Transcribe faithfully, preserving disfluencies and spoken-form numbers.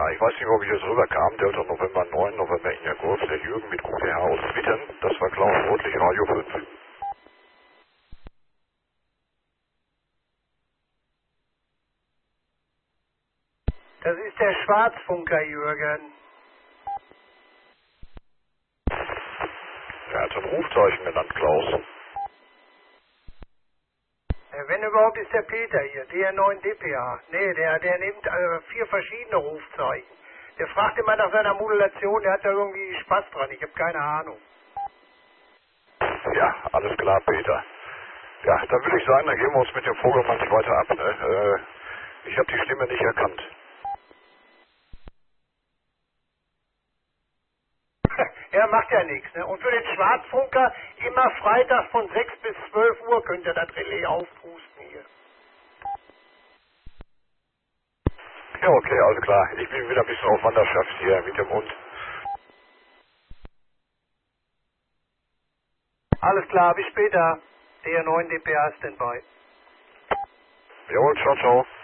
Ja, ich weiß nicht, ob ich jetzt rüberkam. Delta November neun, November India Golf, der Jürgen mit Q T H aus Witten. Das war Klaus Rotlich, Radio fünf. Das ist der Schwarzfunker, Jürgen. Er hat ein Rufzeichen genannt, Klaus. Äh, Wenn überhaupt ist der Peter hier, D R neun D P A. Nee, der, der nimmt äh, vier verschiedene Rufzeichen. Der fragt immer nach seiner Modulation, der hat da irgendwie Spaß dran, ich habe keine Ahnung. Ja, alles klar, Peter. Ja, dann würde ich sagen, dann gehen wir uns mit dem Vogelmann nicht weiter ab. Ne? Äh, ich habe die Stimme nicht erkannt. Ja, macht ja nichts, ne? Und für den Schwarzfunker immer Freitag von sechs bis zwölf Uhr könnt ihr das Relais aufpusten hier. Ja, okay, alles klar. Ich bin wieder ein bisschen auf Wanderschaft hier mit dem Hund. Alles klar, bis später. D R neun D P A Standby. Jawohl, ciao, ciao.